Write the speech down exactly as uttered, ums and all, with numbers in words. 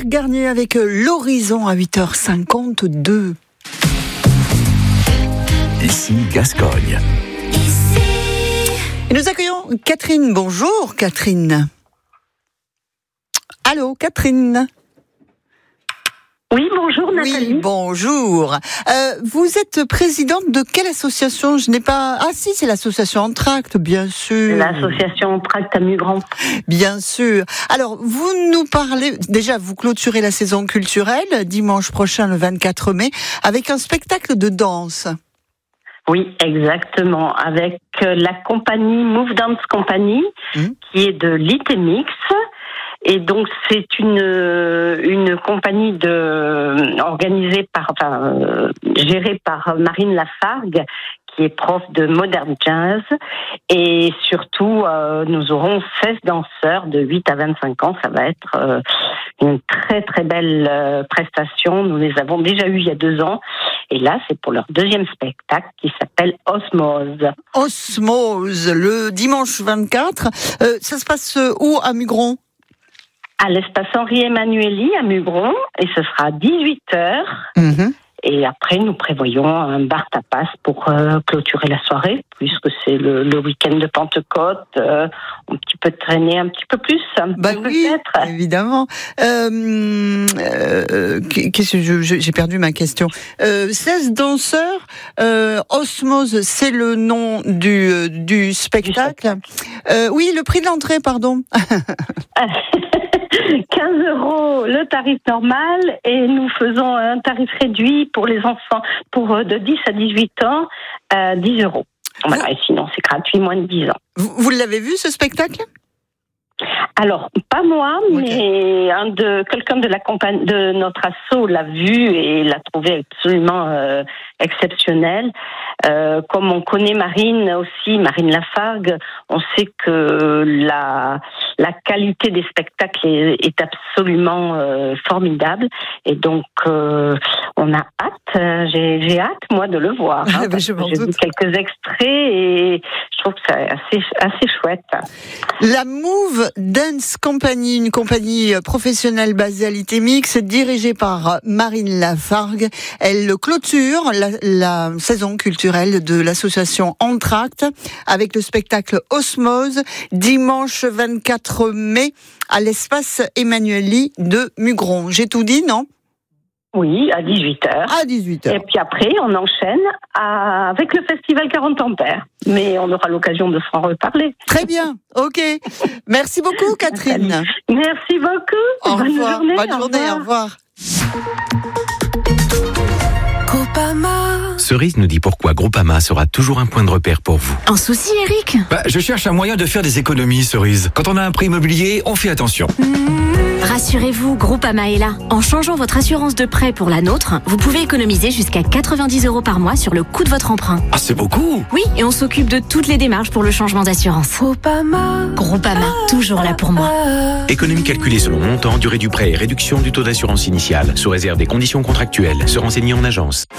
Pierre Garnier avec l'Horizon à huit heures cinquante-deux. Ici Gascogne. Et nous accueillons Catherine. Bonjour Catherine. Allô Catherine. Oui, bonjour Nathalie. Oui, bonjour. Euh, vous êtes présidente de quelle association? Je n'ai pas... Ah si, c'est l'association Entracte, bien sûr. L'association Entracte à Mugran. Bien sûr. Alors, vous nous parlez... Déjà, vous clôturez la saison culturelle, dimanche prochain, le vingt-quatre mai, avec un spectacle de danse. Oui, exactement. Avec la compagnie Move Dance Company, mmh. qui est de l'Itemix. Et donc c'est une une compagnie de organisée par enfin euh, gérée par Marine Lafargue, qui est prof de modern jazz, et surtout euh, nous aurons seize danseurs de huit à vingt-cinq ans. Ça va être euh, une très très belle euh, prestation. Nous les avons déjà eus il y a deux ans. Et là, c'est pour leur deuxième spectacle qui s'appelle Osmose. Osmose, le dimanche vingt-quatre. Euh, ça se passe où à Mugron? À l'espace Henri Emmanuelli à Mugron, et ce sera à dix-huit heures. Mmh. Et après, nous prévoyons un bar tapas pour euh, clôturer la soirée, puisque c'est le, le week-end de Pentecôte. Euh, un petit peu traîner, un petit peu plus. Bah oui, peut-être. Évidemment. Euh, euh, qu'est-ce que je, j'ai perdu ma question. Euh, seize danseurs. Euh, Osmose, c'est le nom du, du spectacle. Euh, oui, le prix de l'entrée, pardon. quinze euros le tarif normal, et nous faisons un tarif réduit pour les enfants pour de dix à dix-huit ans, euh, dix euros. Voilà, et sinon c'est gratuit, moins de dix ans. Vous, vous l'avez vu ce spectacle ? Alors, pas moi, okay. mais un de quelqu'un de la compagnie, de notre asso l'a vu et l'a trouvé absolument euh, exceptionnel. Euh, comme on connaît Marine aussi, Marine Lafargue, on sait que la la qualité des spectacles est, est absolument euh, formidable, et donc euh, on a hâte. J'ai, j'ai hâte moi de le voir. Hein, ben, je j'ai vu quelques extraits et je trouve que c'est assez assez chouette. La Move Dance Company, une compagnie professionnelle basée à l'Itemix, dirigée par Marine Lafargue. Elle clôture la, la saison culturelle de l'association Entracte avec le spectacle Osmose, dimanche vingt-quatre mai, à l'espace Emmanuelli de Mugron. J'ai tout dit, non ? Oui, à dix-huit heures. À dix-huit heures. Et puis après, on enchaîne à, avec le festival quarante ampères. Mais on aura l'occasion de s'en reparler. Très bien, ok. Merci beaucoup, Catherine. Merci beaucoup. Au Bonne revoir. journée. Bonne journée, au revoir. Groupama. Cerise nous dit pourquoi Groupama sera toujours un point de repère pour vous. Un souci, Eric ? Bah, je cherche un moyen de faire des économies, Cerise. Quand on a un prêt immobilier, on fait attention. Mmh. Rassurez-vous, Groupama est là. En changeant votre assurance de prêt pour la nôtre, vous pouvez économiser jusqu'à quatre-vingt-dix euros par mois sur le coût de votre emprunt. Ah, c'est beaucoup! Oui, et on s'occupe de toutes les démarches pour le changement d'assurance. Groupama. Groupama, toujours là pour moi. Économie calculée selon montant, durée du prêt et réduction du taux d'assurance initiale, sous réserve des conditions contractuelles. Se renseigner en agence.